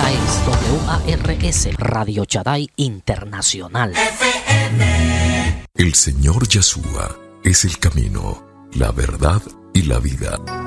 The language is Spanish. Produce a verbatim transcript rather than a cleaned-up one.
Esta es W A R S, Radio Shaddai Internacional. F M. El Señor Yeshua es el camino, la verdad y la vida.